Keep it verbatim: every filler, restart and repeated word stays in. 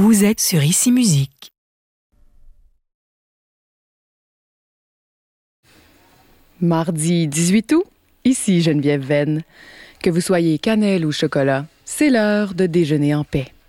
Vous êtes sur Ici Musique. Mardi dix-huit août, ici Geneviève Venn. Que vous soyez cannelle ou chocolat, c'est l'heure de déjeuner en paix.